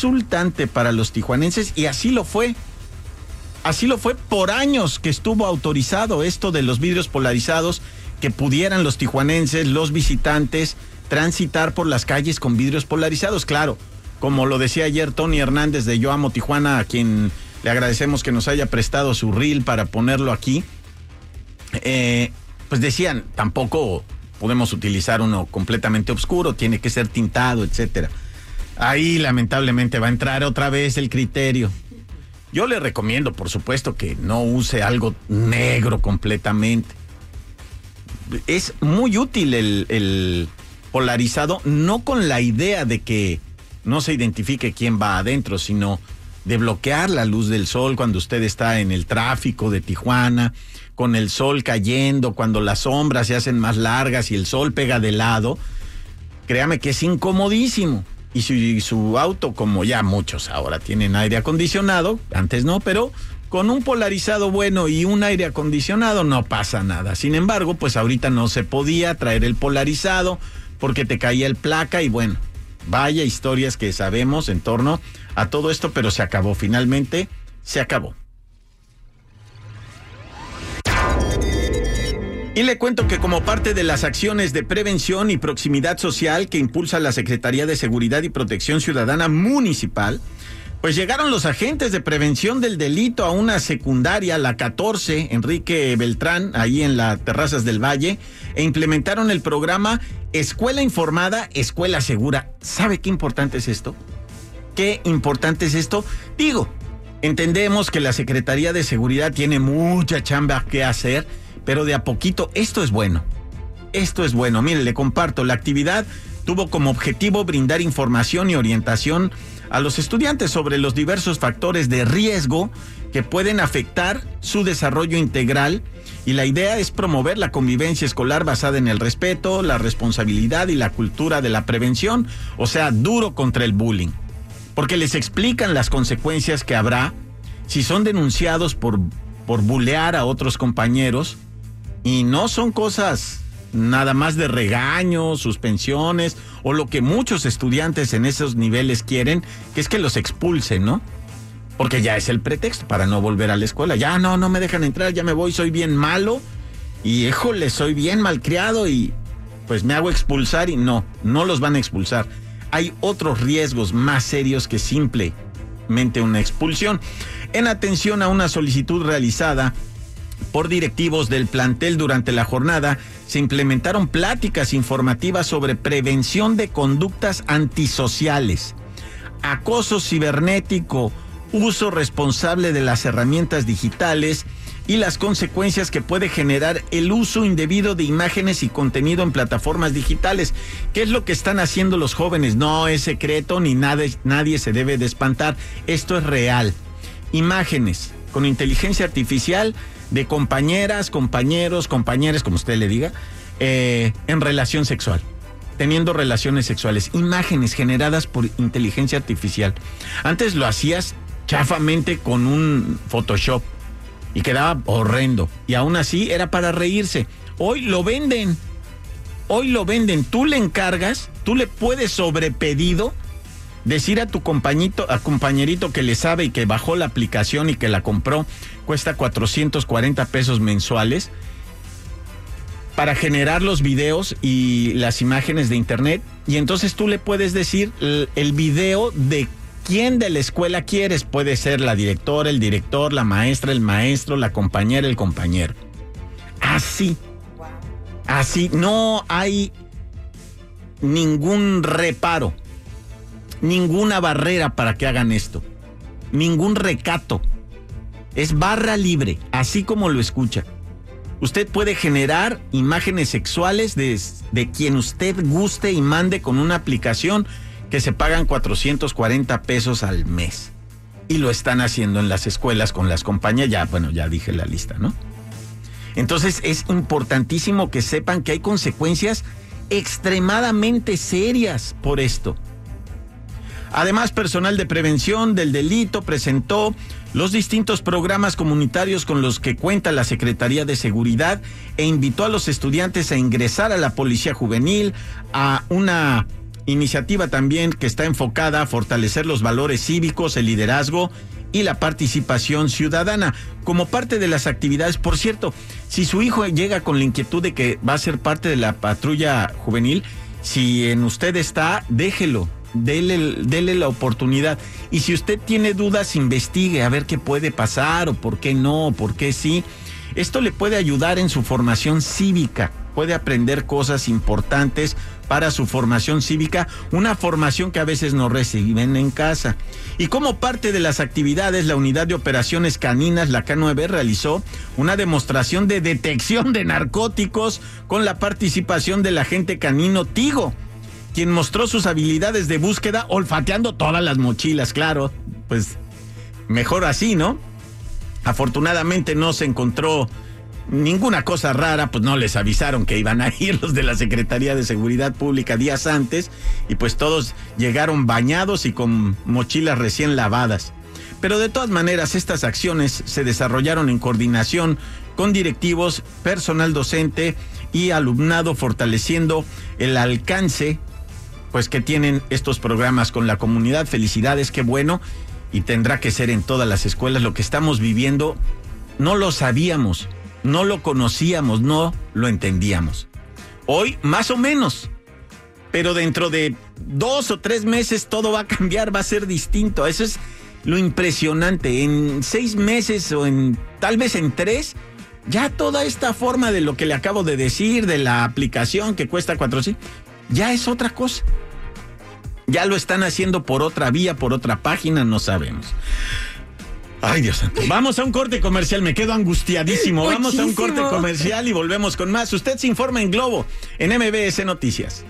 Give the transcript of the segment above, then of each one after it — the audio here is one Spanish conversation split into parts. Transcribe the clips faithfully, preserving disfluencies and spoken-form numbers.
insultante para los tijuanenses, y así lo fue. Así lo fue por años que estuvo autorizado esto de los vidrios polarizados, que pudieran los tijuanenses, los visitantes, transitar por las calles con vidrios polarizados. Claro, como lo decía ayer Tony Hernández de Yo Amo Tijuana, a quien le agradecemos que nos haya prestado su reel para ponerlo aquí, eh, pues decían, tampoco podemos utilizar uno completamente oscuro, tiene que ser tintado, etcétera. Ahí lamentablemente va a entrar otra vez el criterio. Yo le recomiendo, por supuesto, que no use algo negro completamente. Es muy útil el, el polarizado, no con la idea de que no se identifique quién va adentro, sino de bloquear la luz del sol cuando usted está en el tráfico de Tijuana, con el sol cayendo, cuando las sombras se hacen más largas y el sol pega de lado. Créame que es incomodísimo. Y si su auto, como ya muchos ahora tienen aire acondicionado, antes no, pero con un polarizado bueno y un aire acondicionado no pasa nada. Sin embargo, pues ahorita no se podía traer el polarizado porque te caía el placa y bueno, vaya historias que sabemos en torno a todo esto, pero se acabó, finalmente se acabó. Y le cuento que como parte de las acciones de prevención y proximidad social que impulsa la Secretaría de Seguridad y Protección Ciudadana Municipal, pues llegaron los agentes de prevención del delito a una secundaria, la catorce, Enrique Beltrán, ahí en las Terrazas del Valle, e implementaron el programa Escuela Informada, Escuela Segura. ¿Sabe qué importante es esto? ¿Qué importante es esto? Digo, entendemos que la Secretaría de Seguridad tiene mucha chamba que hacer, pero de a poquito, esto es bueno, esto es bueno. Mire, le comparto, la actividad tuvo como objetivo brindar información y orientación a los estudiantes sobre los diversos factores de riesgo que pueden afectar su desarrollo integral, y la idea es promover la convivencia escolar basada en el respeto, la responsabilidad y la cultura de la prevención, o sea, duro contra el bullying, porque les explican las consecuencias que habrá si son denunciados por, por bulear a otros compañeros. Y no son cosas nada más de regaños, suspensiones o lo que muchos estudiantes en esos niveles quieren, que es que los expulsen, ¿no? Porque ya es el pretexto para no volver a la escuela. Ya no, no me dejan entrar, ya me voy, soy bien malo y híjole, soy bien malcriado y pues me hago expulsar. Y no, no los van a expulsar. Hay otros riesgos más serios que simplemente una expulsión. En atención a una solicitud realizada por directivos del plantel durante la jornada, se implementaron pláticas informativas sobre prevención de conductas antisociales, acoso cibernético, uso responsable de las herramientas digitales y las consecuencias que puede generar el uso indebido de imágenes y contenido en plataformas digitales. ¿Qué es lo que están haciendo los jóvenes? No es secreto ni nada, nadie se debe de espantar. Esto es real. Imágenes con inteligencia artificial de compañeras, compañeros, compañeras, como usted le diga, eh, en relación sexual, teniendo relaciones sexuales, imágenes generadas por inteligencia artificial. Antes lo hacías chafamente con un Photoshop y quedaba horrendo, y aún así era para reírse. Hoy lo venden, hoy lo venden, tú le encargas, tú le puedes sobre pedido decir a tu compañito, a compañerito que le sabe y que bajó la aplicación y que la compró, cuesta cuatrocientos cuarenta pesos mensuales, para generar los videos y las imágenes de internet, y entonces tú le puedes decir el, el video de quién de la escuela quieres. Puede ser la directora, el director, la maestra, el maestro, la compañera, el compañero. Así, así, no hay ningún reparo, ninguna barrera para que hagan esto, ningún recato. Es barra libre, así como lo escucha. Usted puede generar imágenes sexuales de, de quien usted guste y mande con una aplicación que se pagan cuatrocientos cuarenta pesos al mes. Y lo están haciendo en las escuelas con las compañías. Ya, bueno, ya dije la lista, ¿no? Entonces es importantísimo que sepan que hay consecuencias extremadamente serias por esto. Además, personal de prevención del delito presentó los distintos programas comunitarios con los que cuenta la Secretaría de Seguridad e invitó a los estudiantes a ingresar a la Policía Juvenil, a una iniciativa también que está enfocada a fortalecer los valores cívicos, el liderazgo y la participación ciudadana como parte de las actividades. Por cierto, si su hijo llega con la inquietud de que va a ser parte de la patrulla juvenil, si en usted está, déjelo, dele, dele la oportunidad. Y si usted tiene dudas, investigue a ver qué puede pasar o por qué no, o por qué sí. Esto le puede ayudar en su formación cívica, puede aprender cosas importantes para su formación cívica, una formación que a veces no reciben en casa. Y como parte de las actividades, la Unidad de Operaciones Caninas, la K nueve, realizó una demostración de detección de narcóticos con la participación del agente canino Tigo, quien mostró sus habilidades de búsqueda olfateando todas las mochilas. Claro, pues mejor así, ¿no? Afortunadamente no se encontró ninguna cosa rara, pues no les avisaron que iban a ir los de la Secretaría de Seguridad Pública días antes, y pues todos llegaron bañados y con mochilas recién lavadas. Pero de todas maneras, estas acciones se desarrollaron en coordinación con directivos, personal docente y alumnado, fortaleciendo el alcance pues que tienen estos programas con la comunidad. Felicidades, qué bueno, y tendrá que ser en todas las escuelas. Lo que estamos viviendo no lo sabíamos, no lo conocíamos, no lo entendíamos. Hoy, más o menos, pero dentro de dos o tres meses todo va a cambiar, va a ser distinto. Eso es lo impresionante. En seis meses o en tal vez en tres, ya toda esta forma de lo que le acabo de decir, de la aplicación que cuesta cuatrocientos, ya es otra cosa. Ya lo están haciendo por otra vía, por otra página, no sabemos. Ay, Dios santo. Vamos a un corte comercial, me quedo angustiadísimo. Muchísimo. Vamos a un corte comercial y volvemos con más. Usted se informa en Globo, en M B S Noticias.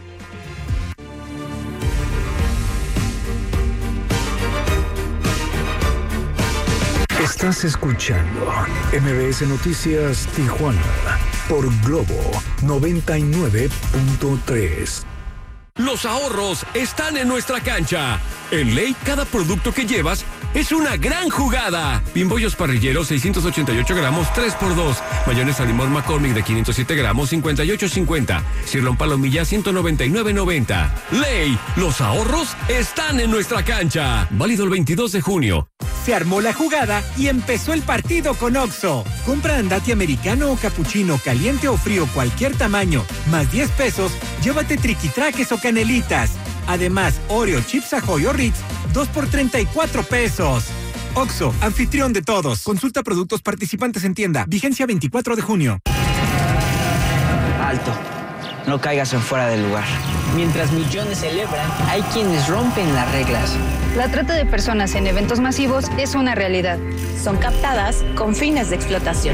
Estás escuchando M B S Noticias Tijuana por Globo noventa y nueve punto tres. Los ahorros están en nuestra cancha. En Ley, cada producto que llevas es una gran jugada. Pimbollos parrilleros, seiscientos ochenta y ocho gramos, tres por dos. Mayonesa limón McCormick de quinientos siete gramos, cincuenta y ocho cincuenta. Cirlón palomilla, ciento noventa y nueve noventa. Ley, los ahorros están en nuestra cancha. Válido el veintidós de junio. Se armó la jugada y empezó el partido con Oxxo. Compra andati americano o capuchino, caliente o frío, cualquier tamaño, más diez pesos, llévate triquitraques o canelitas. Además, Oreo, Chips Ahoy o Ritz, dos por treinta y cuatro pesos. Oxxo, anfitrión de todos. Consulta productos participantes en tienda. Vigencia veinticuatro de junio. Alto. No caigas en fuera del lugar. Mientras millones celebran, hay quienes rompen las reglas. La trata de personas en eventos masivos es una realidad. Son captadas con fines de explotación.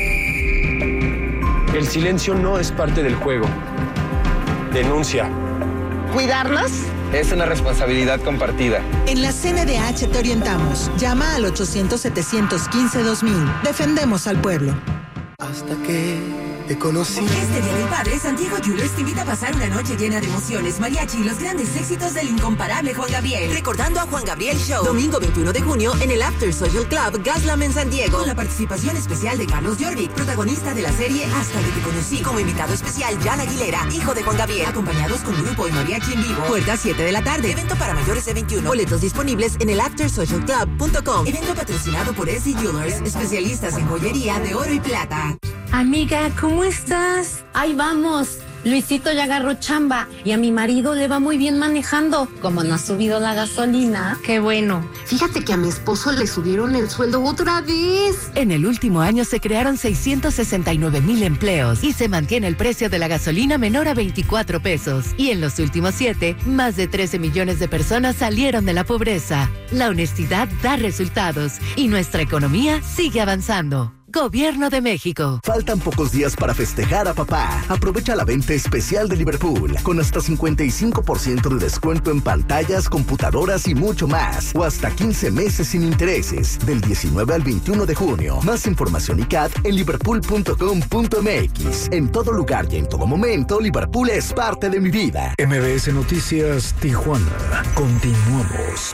El silencio no es parte del juego. Denuncia. ¿Cuidarnos? Es una responsabilidad compartida. En la C N D H te orientamos. Llama al ochocientos, setecientos quince, dos mil. Defendemos al pueblo. Hasta que te conocí. Este Día del Padre, Santiago Jewelers te invita a pasar una noche llena de emociones, mariachi y los grandes éxitos del incomparable Juan Gabriel. Recordando a Juan Gabriel Show. Domingo veintiuno de junio en el After Social Club Gaslam en San Diego. Con la participación especial de Carlos Jorvik, protagonista de la serie Hasta que te conocí. Como invitado especial, Jan Aguilera, hijo de Juan Gabriel. Acompañados con grupo y mariachi en vivo. Puerta siete de la tarde. Evento para mayores de veintiuno. Boletos disponibles en el after social club punto com. Evento patrocinado por S C Jewelers, especialistas en joyería de oro y plata. Amiga, ¿cómo estás? Ahí vamos. Luisito ya agarró chamba y a mi marido le va muy bien manejando. Como no ha subido la gasolina. Qué bueno. Fíjate que a mi esposo le subieron el sueldo otra vez. En el último año se crearon seiscientos sesenta y nueve mil empleos y se mantiene el precio de la gasolina menor a veinticuatro pesos. Y en los últimos siete, más de trece millones de personas salieron de la pobreza. La honestidad da resultados y nuestra economía sigue avanzando. Gobierno de México. Faltan pocos días para festejar a papá. Aprovecha la venta especial de Liverpool con hasta cincuenta y cinco por ciento de descuento en pantallas, computadoras y mucho más. O hasta quince meses sin intereses del diecinueve al veintiuno de junio. Más información y C A D en liverpool punto com punto m x. En todo lugar y en todo momento, Liverpool es parte de mi vida. M B S Noticias Tijuana. Continuamos.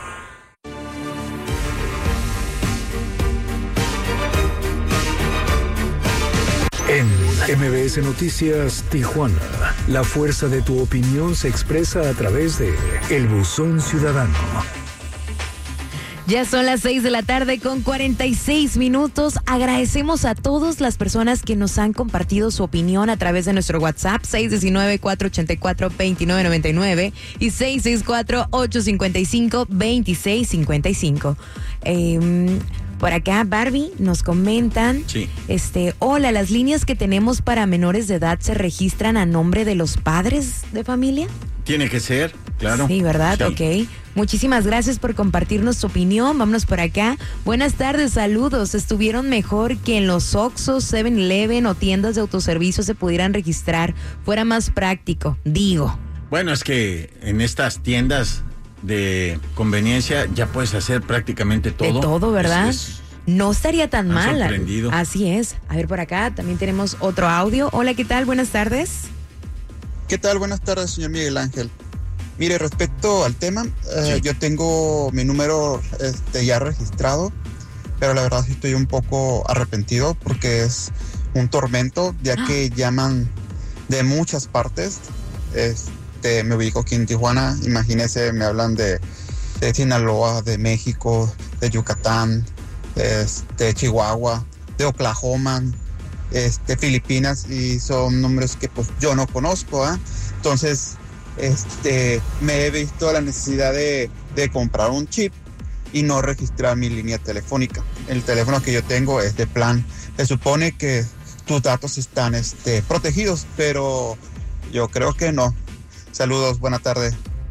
En M B S Noticias Tijuana. La fuerza de tu opinión se expresa a través de El Buzón Ciudadano. Ya son las seis de la tarde con cuarenta y seis minutos. Agradecemos a todas las personas que nos han compartido su opinión a través de nuestro WhatsApp seis uno nueve, cuatro ocho cuatro, dos nueve nueve nueve y seis seis cuatro, ocho cinco cinco, dos seis cinco cinco. Eh, por acá, Barbie, nos comentan, sí. este, hola, las líneas que tenemos para menores de edad se registran a nombre de los padres de familia. Tiene que ser, claro. Sí, ¿verdad? Sí. Ok. Muchísimas gracias por compartirnos tu opinión. Vámonos por acá. Buenas tardes, saludos. ¿Estuvieron mejor que en los Oxxos, seven eleven o tiendas de autoservicio se pudieran registrar? Fuera más práctico, digo. Bueno, es que en estas tiendas de conveniencia ya puedes hacer prácticamente todo. De todo, ¿verdad? Es, es, no estaría tan mal. Sorprendido. Así es. A ver, por acá también tenemos otro audio. Hola, ¿qué tal? Buenas tardes. ¿Qué tal? Buenas tardes, señor Miguel Ángel. Mire, respecto al tema, eh, sí. yo tengo mi número este, ya registrado, pero la verdad sí estoy un poco arrepentido porque es un tormento, ya que llaman de muchas partes. Este, me ubico aquí en Tijuana, imagínese, me hablan de, de Sinaloa, de México, de Yucatán, de Chihuahua, de Oklahoma, este, Filipinas, y son nombres que pues yo no conozco, ¿eh? Entonces este, me he visto la necesidad de, de comprar un chip y no registrar mi línea telefónica. El teléfono que yo tengo es de plan. Se supone que tus datos están este, protegidos, pero yo creo que no. Saludos, buena tarde.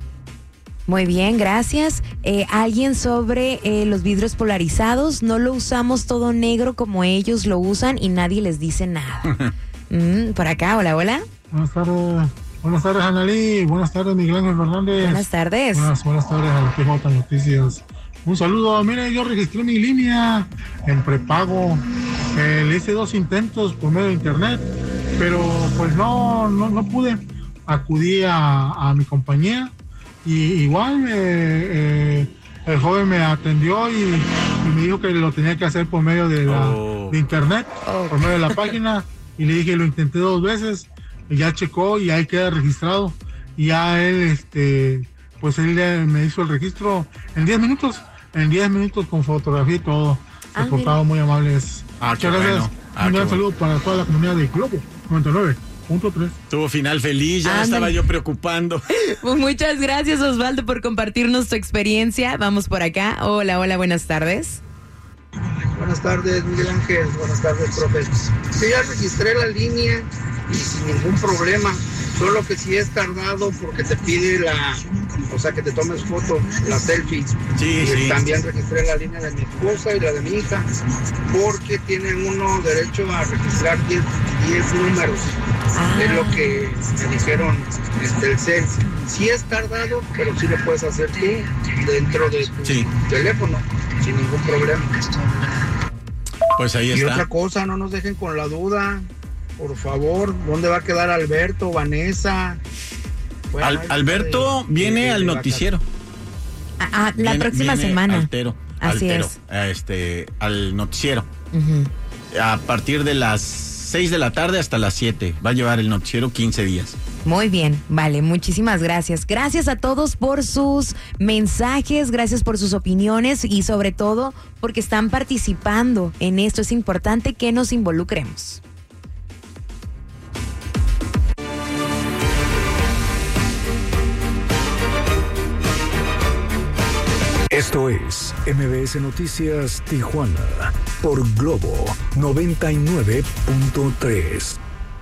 Muy bien, gracias. Eh, alguien sobre eh, los vidrios polarizados, no lo usamos todo negro como ellos lo usan y nadie les dice nada. mm, por acá, hola, hola. Buenas tardes, buenas tardes, Analí. Buenas tardes, Miguel Ángel Fernández. Buenas tardes. Buenas, buenas tardes a T J Noticias. Un saludo. Mire, yo registré mi línea en prepago. Eh, le hice dos intentos por medio de internet, pero pues no, no, no pude. Acudí a, a mi compañía. Y igual eh, eh, el joven me atendió y, y me dijo que lo tenía que hacer por medio de, la, oh. de internet, oh. por medio de la página, y le dije, lo intenté dos veces, y ya checó y ahí queda registrado, y ya él, este, pues él me hizo el registro en diez minutos, en diez minutos con fotografía y todo. Ah, se portaron muy amables. Ah, Muchas gracias. Bueno. Ah, Un gran bueno. saludo para toda la comunidad de Globo noventa y nueve punto tres. Tuvo final feliz, ya Ándale. estaba yo preocupando. Pues muchas gracias, Osvaldo, por compartirnos tu experiencia. Vamos por acá. Hola, hola, buenas tardes. Buenas tardes, Miguel Ángel. Buenas tardes, profe. Sí, ya registré la línea y sin ningún problema. Solo que si es tardado porque te pide la, o sea, que te tomes foto, la selfie. Sí, y sí. También registré la línea de mi esposa y la de mi hija, porque tienen uno derecho a registrar diez números. Ah. Es lo que me dijeron este, el C E L. Sí es tardado, pero sí lo puedes hacer tú dentro de tu sí. teléfono, sin ningún problema. Pues ahí y está. Y otra cosa, no nos dejen con la duda. Por favor, ¿dónde va a quedar Alberto, Vanessa? Bueno, Al, Alberto de, viene de, de, al noticiero. Ah, ah, la viene, próxima viene semana. Altero, Así altero, es. Este, al noticiero. Uh-huh. A partir de las seis de la tarde hasta las siete. Va a llevar el noticiero quince días. Muy bien, vale, muchísimas gracias. Gracias a todos por sus mensajes, gracias por sus opiniones y sobre todo porque están participando en esto. Es importante que nos involucremos. Esto es M B S Noticias Tijuana por Globo noventa y nueve punto tres.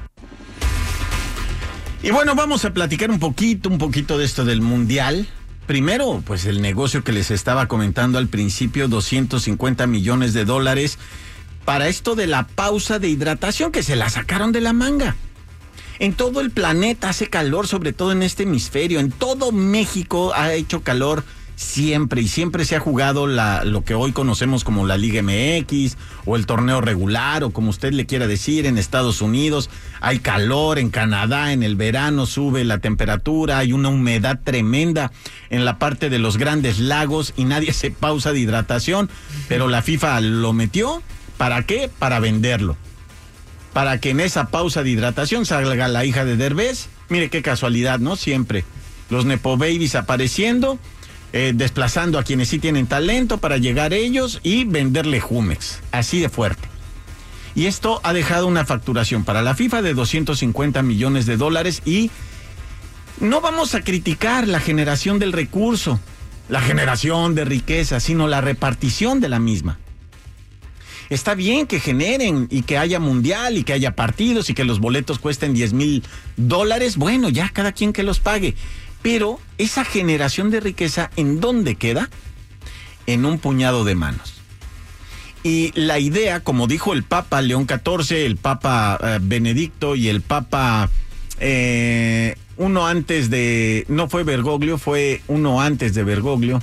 Y bueno, vamos a platicar un poquito, un poquito de esto del Mundial. Primero, pues el negocio que les estaba comentando al principio, doscientos cincuenta millones de dólares para esto de la pausa de hidratación que se la sacaron de la manga. En todo el planeta hace calor, sobre todo en este hemisferio. En todo México ha hecho calor siempre y siempre se ha jugado la, lo que hoy conocemos como la Liga M X o el torneo regular o como usted le quiera decir. En Estados Unidos hay calor, en Canadá en el verano sube la temperatura, hay una humedad tremenda en la parte de los grandes lagos y nadie se pausa de hidratación, pero la FIFA lo metió. ¿Para qué? Para venderlo. para que en esa pausa de hidratación salga la hija de Derbez. Mire qué casualidad, ¿no? Siempre los Nepo Babies apareciendo, eh, desplazando a quienes sí tienen talento para llegar ellos y venderle Jumex, así de fuerte. Y esto ha dejado una facturación para la FIFA de doscientos cincuenta millones de dólares y no vamos a criticar la generación del recurso, la generación de riqueza, sino la repartición de la misma. Está bien que generen y que haya mundial y que haya partidos y que los boletos cuesten diez mil dólares. Bueno, ya cada quien que los pague. Pero esa generación de riqueza, ¿en dónde queda? En un puñado de manos. Y la idea, como dijo el Papa León catorce, el Papa eh, Benedicto y el Papa, eh, uno antes de, no fue Bergoglio, fue uno antes de Bergoglio.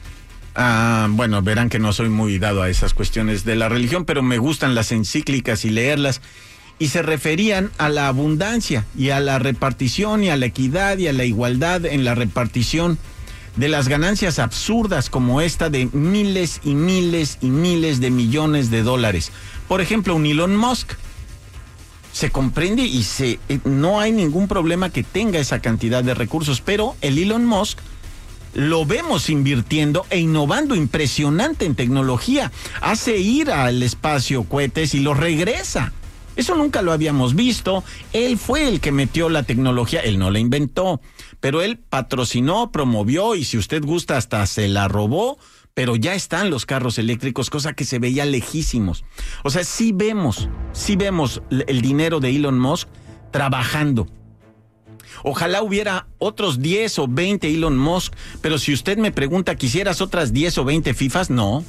Ah, bueno, verán que no soy muy dado a esas cuestiones de la religión, pero me gustan las encíclicas y leerlas. Y se referían a la abundancia y a la repartición y a la equidad y a la igualdad en la repartición de las ganancias absurdas como esta de miles y miles y miles de millones de dólares. Por ejemplo, un Elon Musk. Se comprende y se, no hay ningún problema que tenga esa cantidad de recursos, pero el Elon Musk lo vemos invirtiendo e innovando impresionante en tecnología. Hace ir al espacio cohetes y los regresa. Eso nunca lo habíamos visto. Él fue el que metió la tecnología, él no la inventó, pero él patrocinó, promovió y si usted gusta hasta se la robó, pero ya están los carros eléctricos, cosa que se veía lejísimos. O sea, sí vemos, sí vemos el dinero de Elon Musk trabajando. Ojalá hubiera otros diez o veinte Elon Musk, pero si usted me pregunta, ¿quisieras otras diez o veinte FIFAs? No.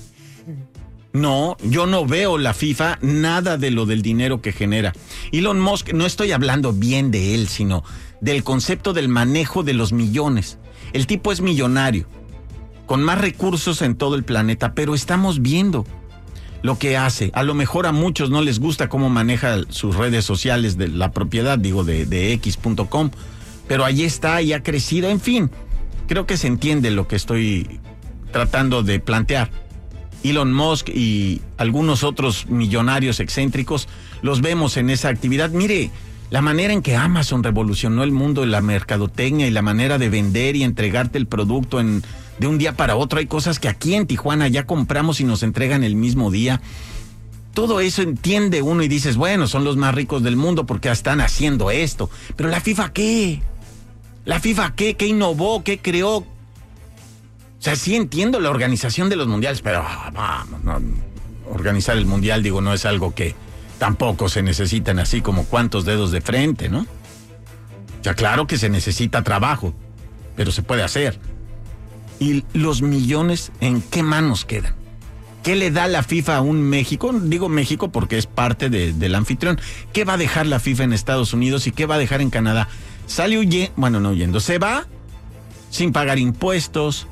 No, yo no veo la FIFA nada de lo del dinero que genera. Elon Musk, no estoy hablando bien de él, sino del concepto del manejo de los millones. El tipo es millonario, con más recursos en todo el planeta, pero estamos viendo lo que hace. A lo mejor a muchos no les gusta cómo maneja sus redes sociales de la propiedad, digo, de, de equis punto com, pero allí está y ha crecido. En fin, creo que se entiende lo que estoy tratando de plantear. Elon Musk y algunos otros millonarios excéntricos los vemos en esa actividad. Mire, la manera en que Amazon revolucionó el mundo de la mercadotecnia y la manera de vender y entregarte el producto en, de un día para otro. Hay cosas que aquí en Tijuana ya compramos y nos entregan el mismo día. Todo eso entiende uno y dices, bueno, son los más ricos del mundo porque están haciendo esto. Pero la FIFA, ¿qué? ¿La FIFA qué? ¿Qué innovó? ¿Qué creó? O sea, sí entiendo la organización de los mundiales, pero vamos, no, organizar el mundial, digo, no es algo que tampoco se necesitan así como cuantos dedos de frente, ¿no? O sea, claro que se necesita trabajo, pero se puede hacer. ¿Y los millones en qué manos quedan? ¿Qué le da la FIFA a un México? Digo México porque es parte de, del anfitrión. ¿Qué va a dejar la FIFA en Estados Unidos y qué va a dejar en Canadá? Sale huyendo, bueno, no huyendo, se va sin pagar impuestos,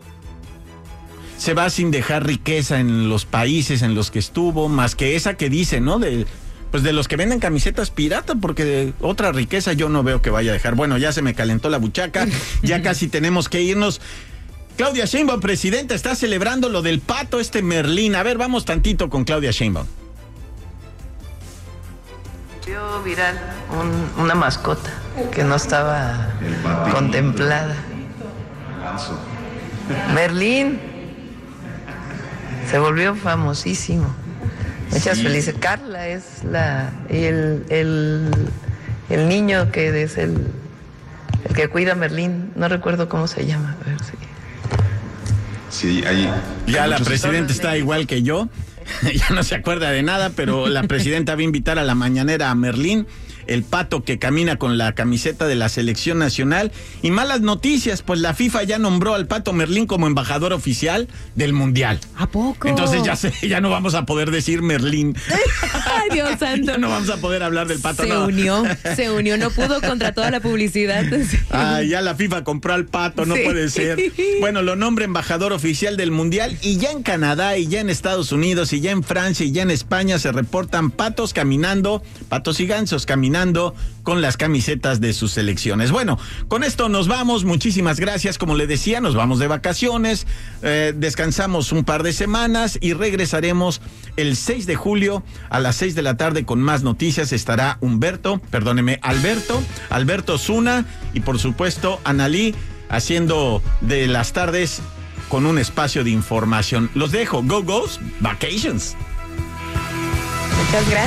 se va sin dejar riqueza en los países en los que estuvo, más que esa que dice, ¿no? De, pues de los que venden camisetas pirata, porque de otra riqueza yo no veo que vaya a dejar. Bueno, ya se me calentó la buchaca, ya casi tenemos que irnos. Claudia Sheinbaum, presidenta, está celebrando lo del pato este Merlín. A ver, vamos tantito con Claudia Sheinbaum. Vio viral un, una mascota que no estaba contemplada. Merlín. Se volvió famosísimo. Muchas sí. Felices. Carla es la... Y el, el, el niño que es el, el que cuida a Merlín, no recuerdo cómo se llama. A ver si... Sí, ahí... Ya la presidenta está igual que yo. Ya no se acuerda de nada, pero la presidenta va a invitar a la mañanera a Merlín, el pato que camina con la camiseta de la selección nacional. Y malas noticias, pues la FIFA ya nombró al pato Merlín como embajador oficial del Mundial. ¿A poco? Entonces ya se, ya no vamos a poder decir Merlín. Ay, Dios santo. Ya no vamos a poder hablar del pato. Se no. unió, se unió, no pudo contra toda la publicidad. Sí. Ah, ya la FIFA compró al pato, no sí. puede ser. Bueno, lo nombra embajador oficial del Mundial y ya en Canadá y ya en Estados Unidos y ya en Francia y ya en España se reportan patos caminando, patos y gansos caminando caminando con las camisetas de sus selecciones. Bueno, con esto nos vamos. Muchísimas gracias. Como le decía, nos vamos de vacaciones, eh, descansamos un par de semanas y regresaremos el seis de julio a las seis de la tarde con más noticias. Estará Humberto, perdóneme, Alberto, Alberto Zuna y por supuesto Analí haciendo de las tardes con un espacio de información. Los dejo. Go Go's Vacations. Muchas gracias.